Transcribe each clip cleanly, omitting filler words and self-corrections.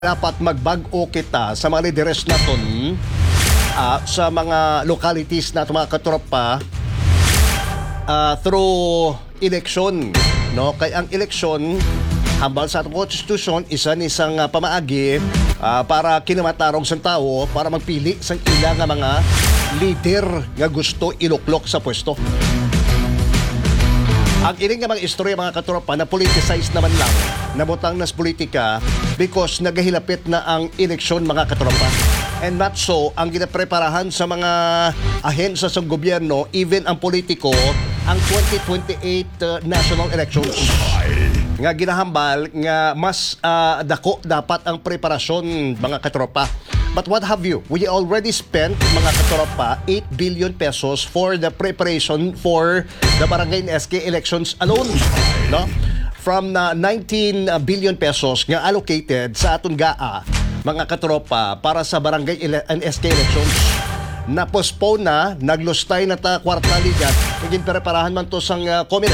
Dapat magbag-o kita sa mga leaders naton sa mga localities na mga katropa through election, no? Kay ang election hambal sa atong konstitusyon isa ni isang pamaagi para kinamatarong sa tao para magpili sa ila nga mga leader nga gusto iluklok sa pwesto. Ang ining nga mga istorya mga katropa na politicized naman lang, nabutang nas politika because nagahilapit na ang eleksyon mga katropa. And not so, ang ginapreparahan sa mga ahensya sa gobyerno, even ang politiko, ang 2028 national elections. Nga ginahambal nga mas dako dapat ang preparasyon mga katropa. But what have you? We already spent mga katropa 8 billion pesos for the preparation for the barangay and SK elections alone, no? From 19 billion pesos nga allocated sa aton GAA mga katropa para sa barangay and SK elections. Na-postpone na, naglustay na ta kwartali yan. Naging preparahan man to sang komite.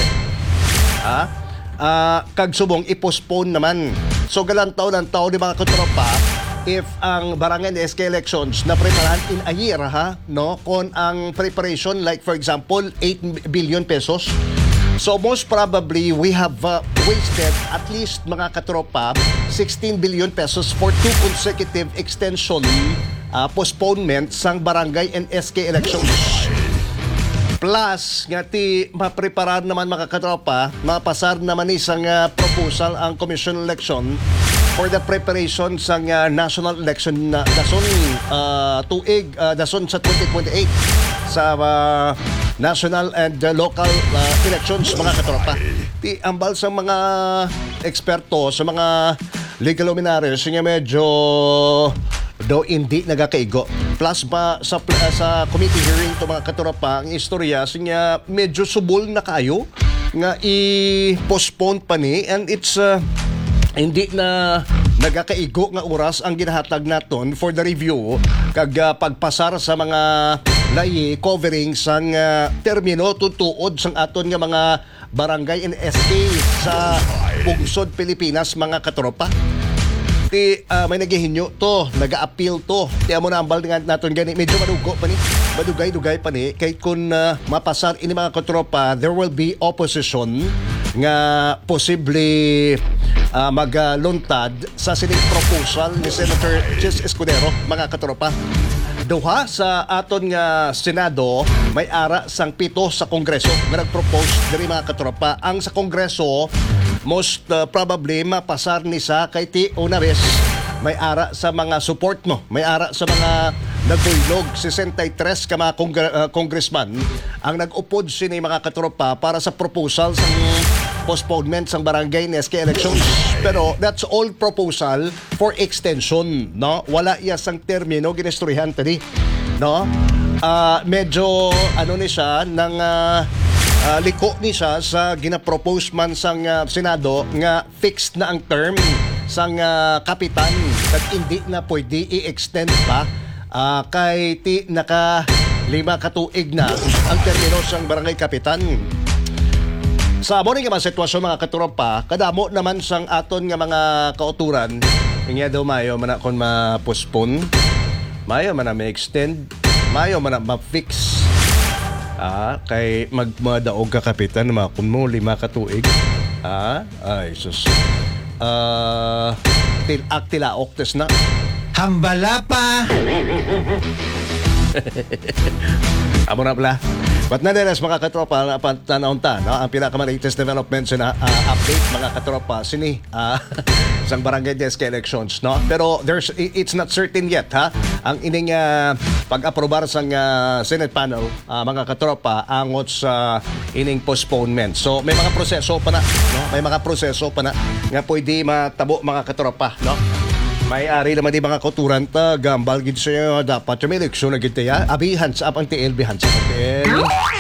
Kagsubong i-postpone naman. So galantaw ng tao di mga katropa if ang barangay and SK elections na preparahan in a year, no? Kung ang preparation like for example 8 billion pesos. So most probably we have wasted at least mga katropa 16 billion pesos for 2 consecutive extension postponement sang barangay and SK elections. Plus nga ti mapreparar naman mga katropa, mapasar naman isang proposal ang commission election for the preparation sang national election na dason tuig dason sa 2028 sa national and local elections mga katropa. Ti ambal sa mga eksperto sa mga legal luminaries nga medyo do hindi nagakaigo. Plus ba sa committee hearing to mga katropa ang istorya sinya medyo subol na kayo nga i-postpone pa ni and it's hindi na nagakaigo nga oras ang ginahatag naton for the review kag pagpasar sa mga layi covering sang termino tutuod sang aton nga mga barangay and SK sa Bungsod Pilipinas mga katropa. May nagihinyo to, naga-appeal to. Ti amo na ambal nga naton gani medyo madugo pa ni, madugay-dugay pa ni kay kun mapasar ini mga katropa there will be opposition nga posible magluntad sa sining proposal ni Senator Chis Escudero mga katropa. Duha sa aton nga Senado may ara sang 7 sa Kongreso nga nagpropose diri mga katropa. Ang sa Kongreso most probably mapasar ni sa kay ti una res may ara sa mga support no, may ara sa mga nagbuylog 63 ka mga congressman ang nag-upod sini mga katropa para sa proposal sang postponement sang barangay and SK elections. Pero that's all proposal for extension, no? Wala iya sang termino ginistoryahan tadi, no? Medyo ano ni siya nang liko ni siya sa ginapropose man sang Senado nga fixed na ang term sang kapitan kag hindi na pwede i-extend pa kay ti naka 5 katuig na ang termino sang barangay kapitan. Sa amo nga mga sitwasyon mga katropa, kadamo naman sang aton nga mga kauturan, nga daw mayo man kon ma-postpone, mayo man na ma-extend, mayo man na ma-fix. Kay magmadaog ka kapitan makun mo 5 katuig. Ay sus. Tilaok tes na. Hambala pa. Amo na pala. But nonetheless mga katropa, tanawon ta, no? Ang pinaka-latest developments na update mga katropa sini sang barangay SK elections, no? Pero it's not certain yet, ang ining pag-aprobar sang Senate panel mga katropa angot sa ining postponement. So may mga proseso pa na, no? May mga proseso pa na nga pwede matabo mga katropa, no? May-ari naman di mga kauturan ta gambal gid sa dapat yung eleksyon na gid ya. Abi hands up ang TL, hands up ang TL.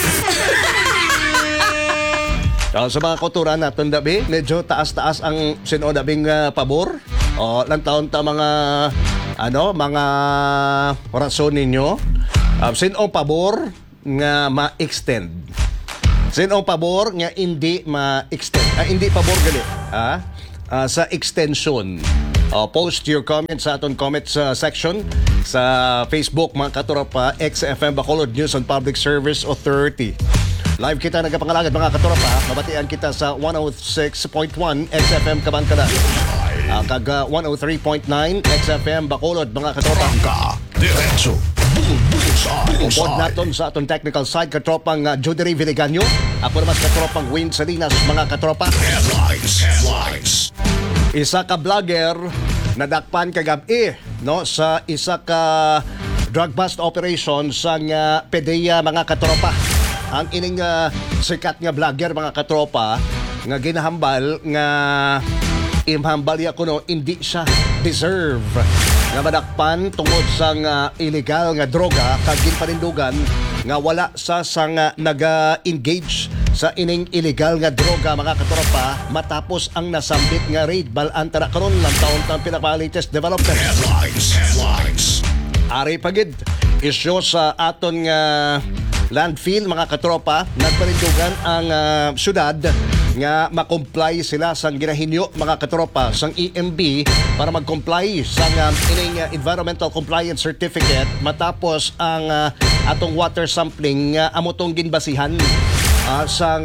Sa mga kauturan natin dabi, medyo taas-taas ang sinodabing pabor. Lang taon ta mga mga rason ninyo. Sinong pabor nga ma-extend. Sinong pabor nga hindi ma-extend. Hindi pabor gali. Sa extension. Post your comments sa aton comments section sa Facebook mga katropa, XFM Bacolod News and Public Service Authority. Live kita nagkapangalagad mga katropa. Mabatian kita sa 106.1 XFM Kabankala. Kag 103.9 XFM Bacolod mga katropa. Diretso. Ubod naton sa aton technical side katropang Judery Viliganyo. Ako naman katropang Wayne Salinas mga katropa. Headlines. Isa ka vlogger nadakpan kagabi no sa isa ka drug bust operation sa PDEA mga katropa. Ang ining sikat nga vlogger mga katropa nga ginahambal nga imhambal ya kuno hindi siya deserve nga madakpan tungod sa illegal nga droga kag ginpanindugan nga wala sa sang naga-engage sa ining illegal nga droga mga katropa matapos ang nasambit nga raid balaan tara karon lang taon pinaka-latest development. Headlines. Ari pagid isyo sa aton nga landfill mga katropa nagparindugan ang syudad nga makomply sila sang ginahinyo mga katropa sang EMB para mag-comply sang ining environmental compliance certificate matapos ang atong water sampling nga amotong ginbasihan sang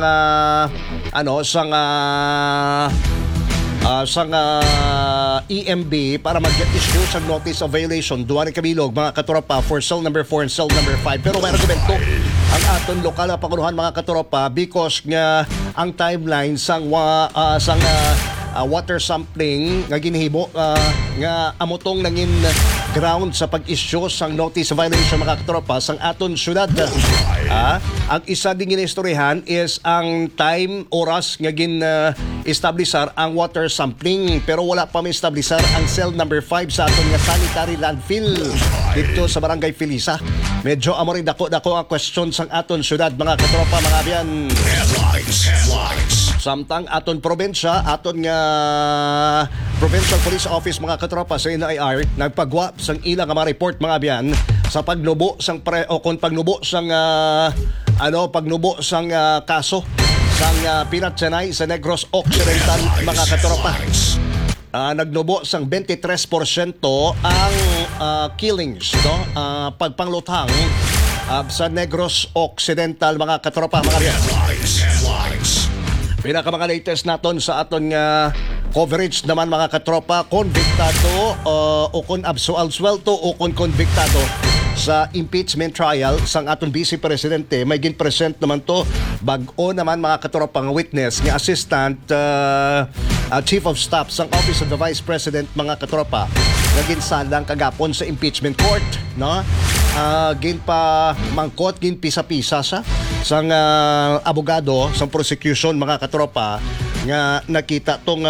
EMB para mag-issue sa notice of violation duwari kabilog mga katropa for cell number 4 and cell number 5 pero may argumento ang aton lokal na pangunuhan mga katropa because nga ang timeline sang water sampling nga ginhimo nga amotong nangin ground sa pag-issue sang notice of violation mga katropa sang aton syudad. Ang isa din ginistoryahan is ang time oras nga establisar ang water sampling pero wala pa ma-establisar ang cell number 5 sa aton nga sanitary landfill dito sa Barangay Filisa. Medyo amo rin dako ang question sang aton syudad mga katropa mga biyan. Headlines. Samtang aton probensya, aton nga Provincial Police Office mga katropa sa NIR nagpagwa sang ilang nga report mga biyan sa pagnubo sang pagnubo sang pagnubo sang kaso sang pinatsanay sa Negros Occidental mga katropa. Nagnubo sang 23% ang killings no pagpangluthang sa Negros Occidental mga katropa mga biyan. Headlines. Pinaka mga latest naton sa aton coverage naman mga katropa, konbiktado o kon absuelto o kon konbiktado sa impeachment trial sang aton Vice Presidente. May gin-present naman to bag-o naman mga katropa nga witness nga assistant Chief of Staff sang Office of the Vice President mga katropa nga ginsalang kagapon sa impeachment court no. Ginpa mangkot pisa-pisa sa sang abogado sang prosecution mga katropa nga nakita tong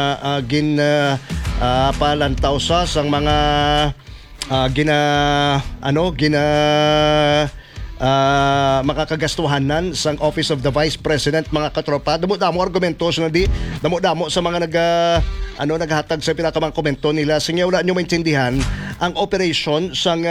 palantaw sa sang mga makakagastuhanan sang Office of the Vice President mga katropa. Damo argumentos na di damo sa mga naghatag sa pinakamang komento nila sing wala nyo maintindihan ang operation sang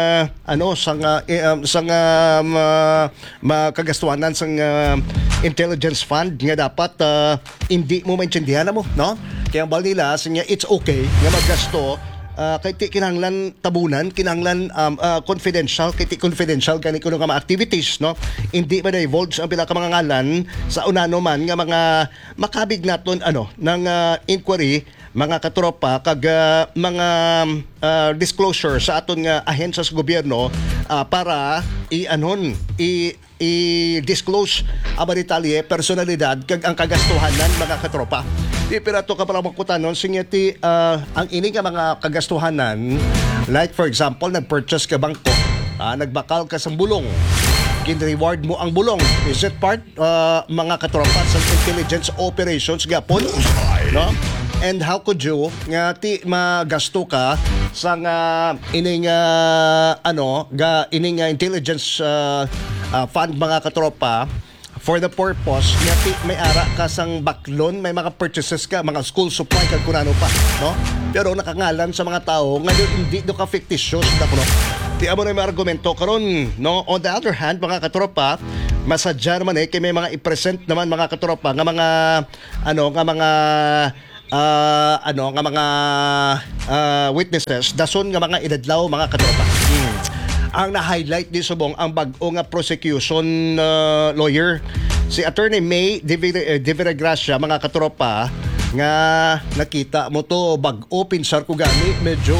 makagastuhanan sang intelligence fund nga dapat hindi mo maintindihan mo no kaya bal nila sing it's okay nga maggasto kay ti kinahanglan tabunan kinahanglan confidential kani kuno nga mga activities no hindi ba divulge ang pila ka mga ngalan sa unano man nga mga makabig naton ng inquiry mga katropa kag mga disclosure sa aton nga ahensya sa gobyerno para i-disclose aba detalye personalidad kag ang kagastuhanan mga katropa. Di pirato ka pala magkutanon singeti ang ini nga mga kagastuhanan like for example nagpurchase ka bangko nagbakal ka sa bulong gin-reward mo ang bulong is it part mga katropa sa intelligence operations gapon no and how could you nga ti magasto ka sa ining ining intelligence fund mga katropa for the purpose nga may ara ka sang baklon may mga purchases ka mga school supply kag kunano pa no pero nakangalan sa mga tao nga hindi do ka fictitious dako no ti amo na may argumento karon no on the other hand mga katropa masadya naman kay may mga i-present naman mga katropa nga mga mga nga mga witnesses dason nga mga idadlaw mga katropa. Ang na-highlight di subong ang bag-o nga prosecution lawyer si Attorney May De Viragracia mga katropa nga nakita mo to bag-o pinsar ko gani medyo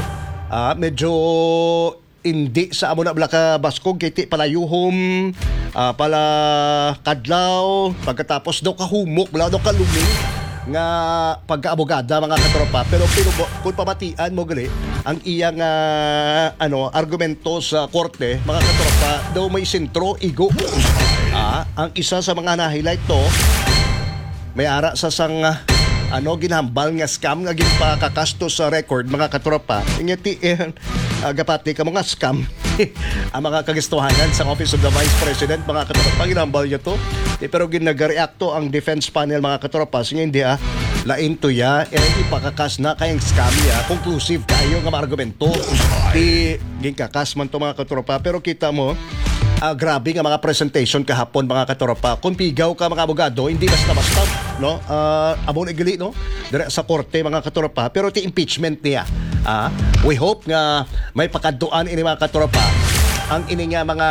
hindi sa amo na blaka baskog kiti palayuhom pala kadlaw pagkatapos daw kahumok daw kaluming nga pagkaabogada mga katropa pero kung pamatian mo gali ang iyang argumento sa korte mga katropa daw may sentro igo ang isa sa mga na-highlight to may ara sa sang ginhambal nga scam nga ginpakakasto sa record mga katropa ingeti gapati ka mga scam ang mga kagistuhanan sa Office of the Vice President mga katropa ginhambal niya to pero ginagareacto ang defense panel mga katropa sige hindi lain to ya ipakakas na kayang scam ya conclusive kayo nga argumento ginkakas man to mga katropa pero kita mo grabe nga mga presentation kahapon mga katropa. Kung pigaw ka mga abogado, hindi basta-basta, no? Abon igali, no? Dire sa korte mga katropa, pero ti impeachment niya. We hope nga may pakaduan ini mga katropa. Ang ini nga mga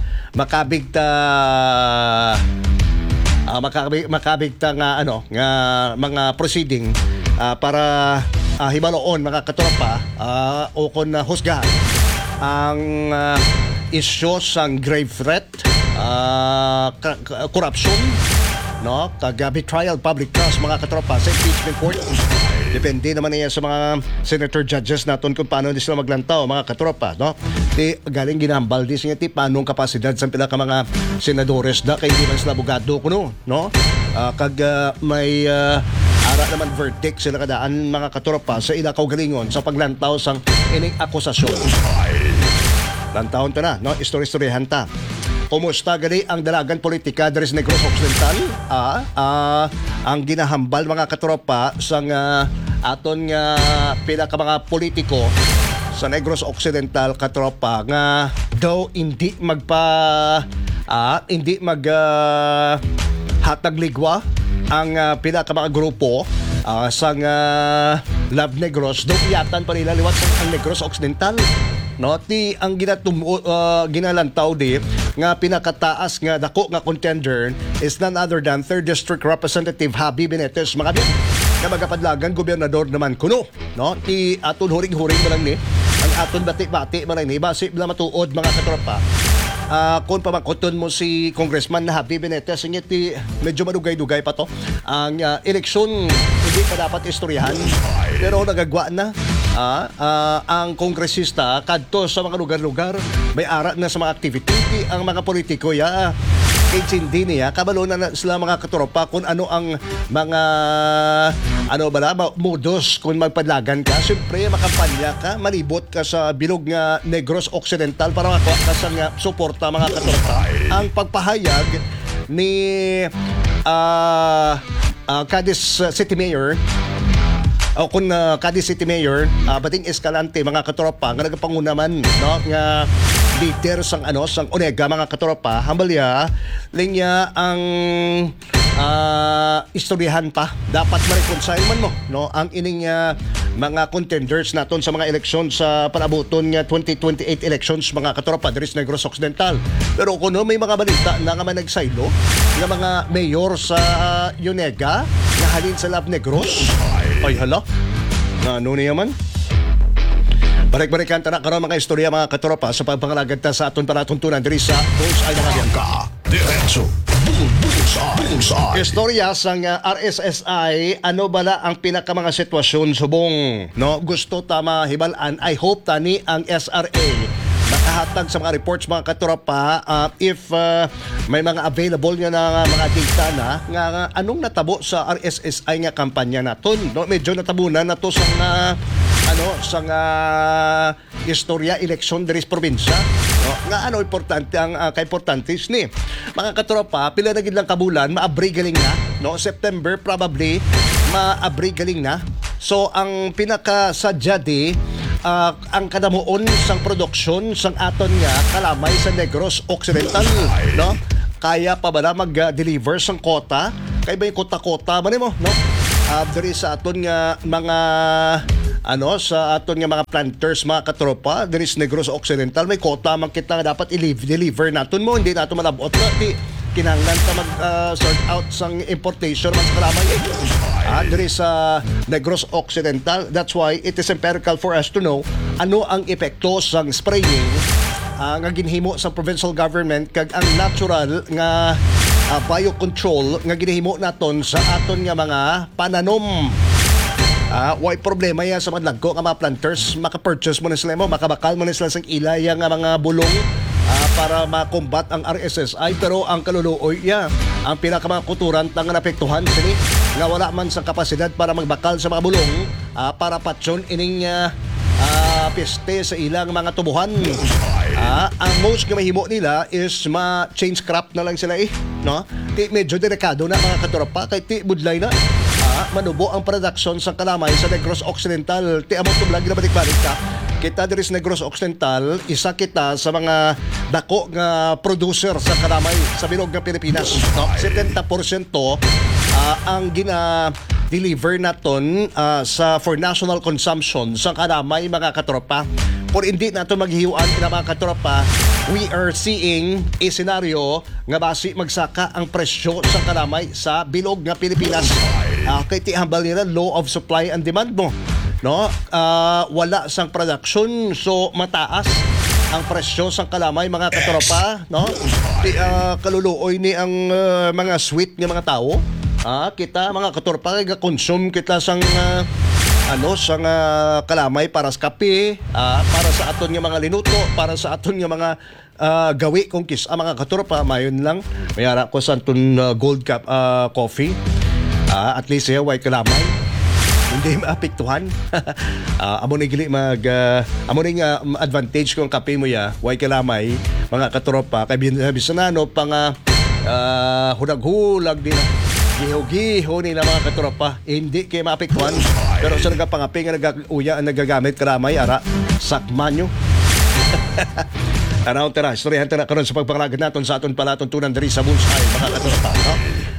makabigta nga nga mga proceeding para hibaloon mga katropa o kon husgahan ang isyo sang grave threat, corruption, no? Betrayal, public trust, mga katropa sa impeachment court. Depende naman niya sa mga senator judges naton kung paano di sila maglantaw, mga katropa, no? Galing ginambal di siya paanong kapasidad sa pila ka mga senadores da kay di man sila abogado kuno, no? May ara naman verdict sila kadaan mga katropa sa ila kaugalingon sa paglantaw sang ining akusasyon. Lantahon to na, no? Istoryahan ta. Kumusta gali ang dalagan politika dari sa Negros Occidental? Ang ginahambal mga katropa sang aton nga pila ka mga politiko sa Negros Occidental katropa nga daw hindi hatagligwa ang pila ka mga grupo sang Love Negros daw iyatan pa nila liwat ang Negros Occidental. No, ang ginalantaw di nga pinakataas nga dako nga contender is none other than 3rd District Representative Javi Benitez mga bin nga magapadlagan gobernador naman kuno, no? Aton huring-huring man lang ni ang aton bati-bati man lang ni base bla matuod mga katropa. Kung pamakoton mo si Congressman Javi Benitez ngiti medyo madugay-dugay pa to ang eleksyon hindi pa dapat istoryahan pero nagagwa na ang kongresista kadto sa mga lugar-lugar may ara na sa mga activity ang mga politiko hindi niya kabalo na sila mga katropa kung ano ang mga modus kung magpadlagan ka siyempre makampanya ka malibot ka sa bilog nga Negros Occidental para makakuha ka sa nga suporta mga katropa ang pagpahayag ni Cadiz City Mayor o kung Cadiz City Mayor Bating Escalante mga katropa nga nagapangunaman no nga leader sang Onega mga katropa hambalya linya ang istoryahan pa dapat ma-reconcile man mo no ang ining mga contenders naton sa mga eleksyon sa panabuton nga 2028 elections mga katropa diri sa Negros Occidental pero kuno may mga balita na nga managsaylo nga mga mayor sa Onega nga halin sa Love Negros ay hala ano niya man balik-balikan ta na karon mga istorya mga katropa sa pagpangalagad ta sa aton panatuntunan diri sa Bullseye mga Bianca. Diretso. Bullseye. Istorya sang RSSI ano bala ang pinaka mga sitwasyon subong no gusto ta mahibalan I hope tani ang SRA makahatag sa mga reports mga katropa if may mga available nga mga data na nga anong natabo sa RSSI nga kampanya naton no medyo natabunan na to sa sang istorya eleksyon diri sa probinsya no nga importante ang kaimportante ni mga katropa pila na gid lang kabulan maabri galing na no September probably maabri galing na so ang pinaka sadya di ang kadamuon sang produksyon sang aton nga kalamay sa Negros Occidental no kaya pa ba na mag-deliver sang kota kay ba yung kota-kota man mo no diri sa aton nga mga sa aton nga mga planters, mga katropa diri sa Negros Occidental, may kota man kita nga dapat i-deliver naton mo, hindi nato malabot na kinahanglan ta mag sort out sang importation man sa kalamay diri sa Negros Occidental. That's why it is empirical for us to know ano ang epekto sang spraying nga ginhimo sa provincial government kag ang natural nga biocontrol nga ginhimo naton sa aton nga mga pananom. Why problema yan sa mga lagko nga mga planters, maka-purchase mo na sila mo, makabakal mo na sila sa ilay nga mga bulong para makombat ang RSSI, pero ang kaluluoy ang pinaka mga kuturan nga napektuhan sini nga wala man sa kapasidad para magbakal sa mga bulong para patsyon ining peste sa ilang mga tubuhan. Ang most nga mahimo nila is ma-change crop na lang sila no? Medyo delikado na mga katropa kay budlay na manubo ang production sa kalamay sa Negros Occidental. Among tublag na balik-balik kita diri sa Negros Occidental, isa kita sa mga dako nga producer sa kalamay sa bilog ng Pilipinas, no? 70% ang deliver naton for national consumption sa kalamay, mga katropa. Kung hindi nato maghihiwaan na mga katropa, we are seeing a scenario nga basi magsaka ang presyo sa kalamay sa bilog nga Pilipinas. Kay tihambal nila law of supply and demand mo, no? Wala sang production, so mataas ang presyo sang kalamay, mga katropa, no? Kaluluoy ni ang mga sweet nga mga tao. Kita mga katropa nga consume kita sang sang kalamay para sa kape, para sa aton nga mga linuto, para sa aton nga mga gawi kung mga katropa. Mayon lang mayara ko sa aton gold cup coffee. At least way kalamay hindi maapektuhan. Amo ni gili amo ni advantage kung kape mo way kalamay, mga katropa, kay bisan pang hulag-hulag din giho-giho nila, mga katropa, hindi kay maapektuhan. Pero sa nagapangapi nga nagauya ang nagagamit karamay sakmanyo. Tanaw tara, istoryahan tara karon sa pagpangalagad naton sa aton palatuntunan diri sa Bullseye, mga katropa, no?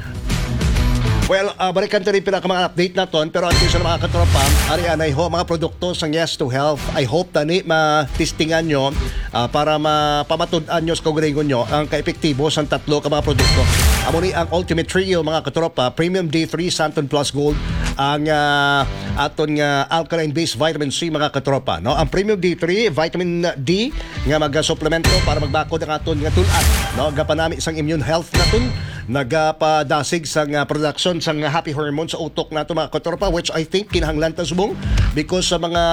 Well, balikan tayo rin mga update naton, pero at least sa mga katropa, arianay ho, mga produkto sang Yes to Health. I hope tani ma-testingan nyo para mapamatud-an nyo sa kaugalingon nyo ang kaepektibo sa tatlo ka mga produkto. Amo ni ang Ultimate Trio, mga katropa, Premium D3 Santon Plus Gold, ang aton nga alkaline-based vitamin C, mga katropa, no? Ang Premium D3 vitamin D nga mag-supplemento para magbakod ang aton nga tulan, no? Gapanami isang immune health naton, nagapadasig sang production sang happy hormone sa utok nato, mga katropa, which I think kinahanglan ta subong because sa mga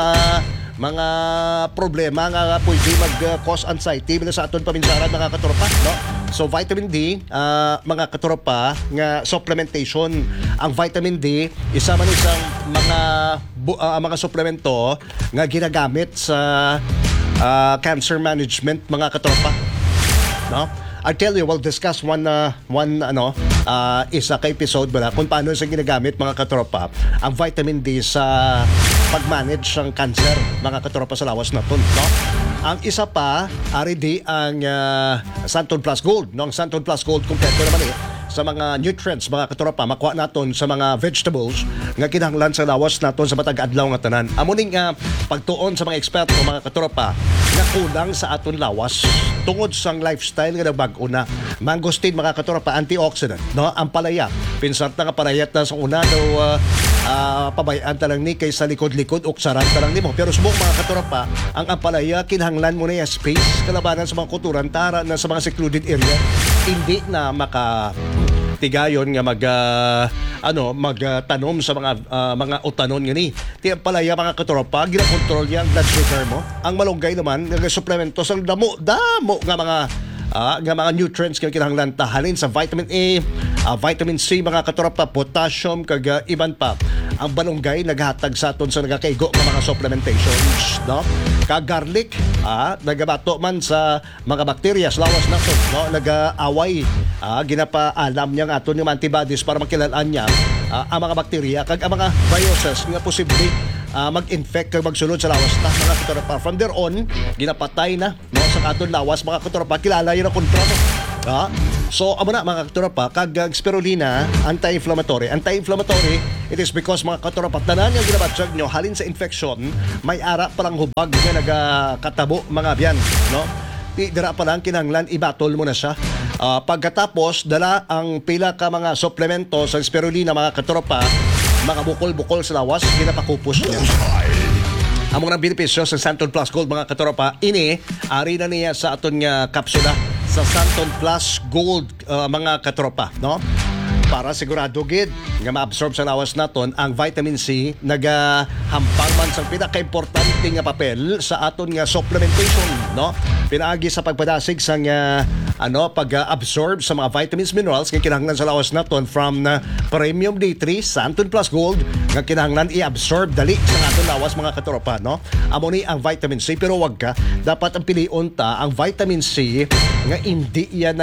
problema nga pwede mag-cause anxiety bila sa aton paminsaran, mga katropa, no? So vitamin D, mga katropa, nga supplementation. Ang vitamin D isa man isang mga supplemento nga ginagamit sa cancer management, mga katropa, no? I'll tell you, we'll discuss one isa ka episode kung paano sa ginagamit, mga katropa, ang vitamin D sa pag-manage ng cancer, mga katropa, sa lawas naton, no? Ang isa pa, RD, ang Santon Plus Gold, no? Ang Santon Plus Gold kompleto naman sa mga nutrients, mga katropa, makuha naton sa mga vegetables nga kinahanglan sa lawas naton sa matag adlaw nga tanan. Amo ning pagtuon sa mga eksperto, mga katropa, nga kulang sa aton lawas tungod sang lifestyle nga nabag-o na. Mangosteen, mga katropa, antioxidant, no? Ang palaya, pinsart na nga parayat na sa una daw pabayaan talang ni kay sa likod-likod uksaran talang nimo. Pero subok, mga katropa, ang ampalaya kinahanglan mo na yung space kalabanan sa mga kuturan, tara na sa mga secluded area, hindi na tigayon nga magtanom sa mga utanon nga ni. Ti palaya, mga katropa, ginakontrol niya ang blood sugar mo. Ang malunggay naman nag-suplemento sa damo nga mga nutrients nga kinahanglan tahalin sa vitamin A, vitamin C, mga katropa, potassium, kag iban pa. Ang balunggay naghatag sa aton sa nagakaigo ng mga supplementations, no? Kag garlic, nagabato man sa mga bakterya sa lawas naton, no? Nag-away, ginapaalam niya ang aton yung antibodies para makilalaan niya ang mga bakterya kag ang mga viruses nga posible mag-infect kag magsulod sa lawas na, mga katropa. From there on, ginapatay na, no, sa aton lawas, mga katropa, kilala yun ang kontrato. So amo na, mga katropa, kag spirulina, anti-inflammatory It is because mga katropa, tanan yung ginabatsag nyo, halin sa infection, may ara palang hubag nga nagkatabo mga biyan, no? Di dira pa lang kinahanglan ibatol mo na siya. Pagkatapos dala ang pila ka mga suplemento sa spirulina mga katropa, mga bukol-bukol sa lawas, ginapakupos niya. Ang mga benepisyo sa Santon Plus Gold mga katropa, ini ari na niya sa aton nga kapsula sa Santon Plus Gold mga katropa, no? Para sigurado gid nga ma-absorb sa lawas naton ang vitamin C nagahampang man sa pinaka-importante nga papel sa aton nga supplementation, no? Pinaagi sa pagpadasig sa nga pag-absorb sa mga vitamins, minerals nga kinahanglan sa lawas naton from Premium D3 Santon Plus Gold nga kinahanglan i-absorb dali sa aton lawas mga katropa, no? Amo ni ang vitamin C, pero wag ka dapat ang pilion ta ang vitamin C nga hindi yan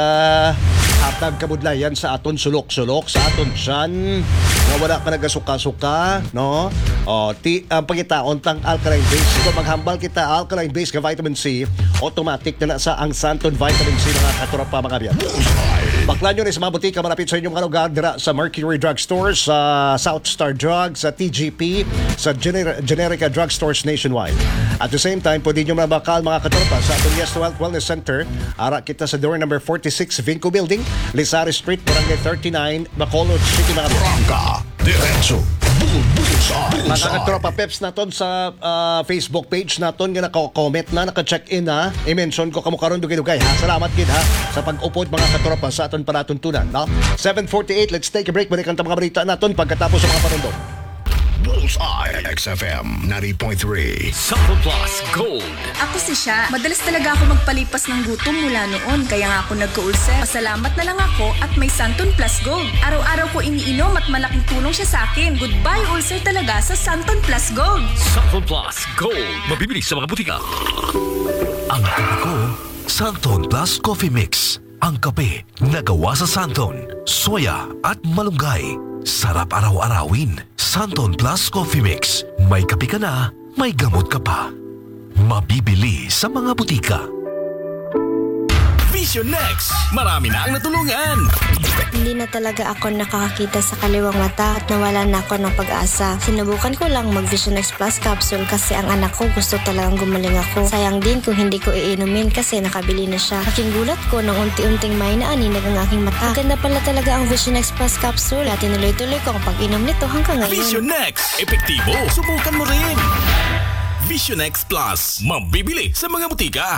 hatag kabudlayan sa aton sulok-sulok, sa aton tiyan, nga wala ka nagasuka-suka, no? Ang pagkitaon tang alkaline base. Kung maghambal kita alkaline base ka vitamin C, automatic na sa ang Santon vitamin C mga katropa mga biyan. Baklan nyo rin sa mga butika malapit sa inyong mga lugar, dira sa Mercury Drugstore, sa South Star Drugs, sa TGP, sa Generica Drugstores nationwide. At the same time, pwede nyo mabakal mga katropa sa atong Yes to Health Wellness Center. Ara kita sa door number 46 Vinco Building, Lizares Street, Barangay 39, Bacolod City mga biyan. Prangka, diretso, bullseye. Mga katropa peps naton sa Facebook page naton nga naka-comment na, naka-check-in na, i-mention ko kamo karon dugay-dugay ha. Salamat gid ha sa pag-upod mga katropa sa aton panatuntunan, no? 7:48, let's take a break. Balikan ta mga balita naton pagkatapos sa mga panundok. Bullseye XFM 90.3. Santon Plus Gold. Ako si Sha. Madalas talaga ako magpalipas ng gutom mula noon, kaya nga ako nagka-ulcer. Pasalamat na lang ako at may Santon Plus Gold. Araw-araw ko iniinom at malaking tulong siya sa akin. Goodbye ulcer talaga sa Santon Plus Gold. Santon Plus Gold. Mabibili sa mga butika. Ang kape ko, Santon Plus Coffee Mix. Ang kape na gawa sa Santon, soya at malunggay. Sarap araw-arawin. Santon Plus Coffee Mix. May kape ka na, may gamot ka pa. Mabibili sa mga butika. Vision Next. Marami na ang natulungan. Hindi na talaga ako nakakakita sa kaliwang mata at nawala na ako ng pag-asa. Sinubukan ko lang mag Vision X Plus capsule kasi ang anak ko gusto talagang gumaling ako. Sayang din kung hindi ko iinumin kasi nakabili na siya. Aking gulat ko nang unti-unting may naaninag ang aking mata. Ganda pala talaga ang Vision X Plus capsule at tinuloy-tuloy ko ang pag-inom nito hanggang ngayon. Vision Next. Epektibo. Subukan mo rin. Vision X Plus. Mabibili sa mga butika.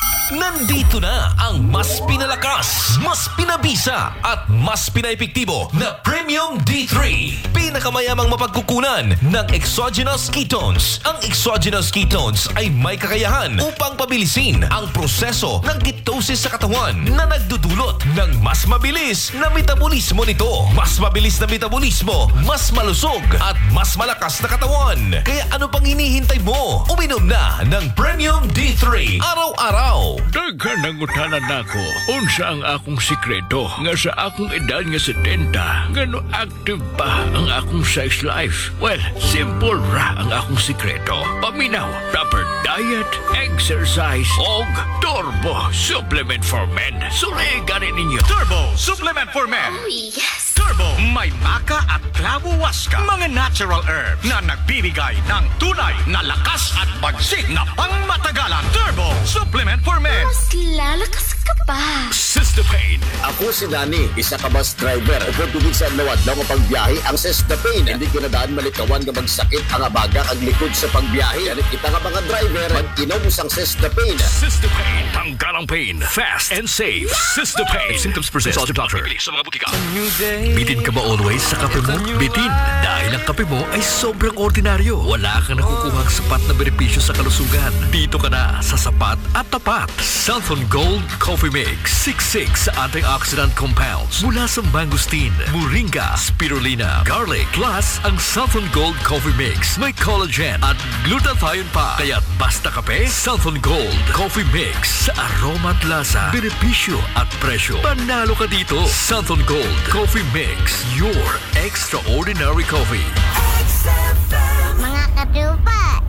Nandito na ang mas pinalakas, mas pinabisa at mas pinaepektibo na Premium D3. Pinakamayamang mapagkukunan ng exogenous ketones. Ang exogenous ketones ay may kakayahan upang pabilisin ang proseso ng ketosis sa katawan na nagdudulot ng mas mabilis na metabolismo nito. Mas mabilis na metabolismo, mas malusog at mas malakas na katawan. Kaya ano pang hinihintay mo? Uminom na ng Premium D3 araw-araw. Daghan nangutanan nako unsa ang akong sikreto nga sa akong edad nga 70 ngano active pa ang akong sex life. Well, simple ra ang akong sikreto. Paminaw, proper diet, exercise og Turbo Supplement for Men. Suriganin ninyo Turbo Supplement for Men. Oh, yes! Turbo, may maka at clavo-was ka. Mga natural herbs na nagbibigay ng tunay na lakas at bagsik na pangmatagalan. Turbo Supplement for Men. Mas lalakas ka pa. Sistapain. Ako si Danny, isa ka bus driver. Upod tubig sa lawad na pagbiyahe ang Sistapain. Hindi ko na daan malikawan nga magsakit ang abaga ang likod sa pagbiyahe. Yan kita nga mga driver, mag-inom sang Sistapain. Sistapain. Tanggalang pain. Fast and safe. Sistapain. Symptoms present. Consult your doctor. Bibili sa mga butika. Bitin ka ba always sa kape mo? Bitin! Dahil ang kape mo ay sobrang ordinaryo. Wala kang nakukuhang sapat na benepisyo sa kalusugan. Dito ka na sa sapat at tapat. Santon Gold Coffee Mix. 66 antioxidant compounds mula sa mangosteen, moringa, spirulina, garlic. Plus, ang Santon Gold Coffee Mix may collagen at glutathione pa. Kaya basta kape, Santon Gold Coffee Mix. Sa aroma at lasa, benepisyo at presyo. Panalo ka dito. Santon Gold Coffee Mix. Your extraordinary coffee. Mga katupa!